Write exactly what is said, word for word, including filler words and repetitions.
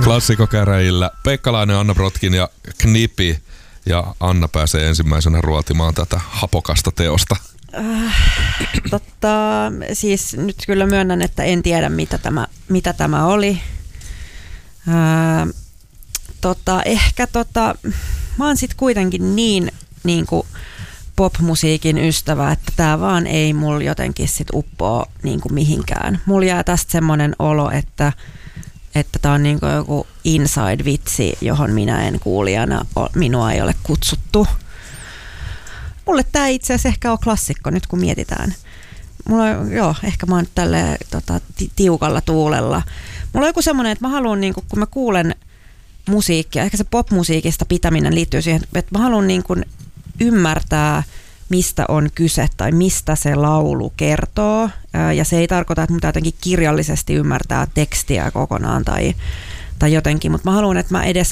Klassikkokäräjillä Peikkalainen, Anna Brotkin ja Knipi. Ja Anna pääsee ensimmäisenä ruotimaan tätä hapokasta teosta. Äh, totta, siis nyt kyllä myönnän, että en tiedä mitä tämä, mitä tämä oli. Äh, tota, ehkä tota, mä oon sit kuitenkin niin, niin kuin pop-musiikin ystävä, että tää vaan ei mulla jotenkin sit uppoo niin kuin mihinkään. Mulla jää tästä semmonen olo, että että tää on niin kuin joku inside-vitsi, johon minä en kuulijana, minua ei ole kutsuttu. Mulle tää itse asiassa ehkä on klassikko nyt kun mietitään. Mulla on, joo, ehkä mä oon nyt tälleen tota, tiukalla tuulella. Mulla on joku semmonen, että mä haluan, niin kun mä kuulen musiikkia, ehkä se popmusiikista pitäminen liittyy siihen, että mä haluan niin kun ymmärtää, mistä on kyse tai mistä se laulu kertoo. Ja se ei tarkoita, että mun täytyy jotenkin kirjallisesti ymmärtää tekstiä kokonaan tai, tai jotenkin, mutta mä haluan, että mä edes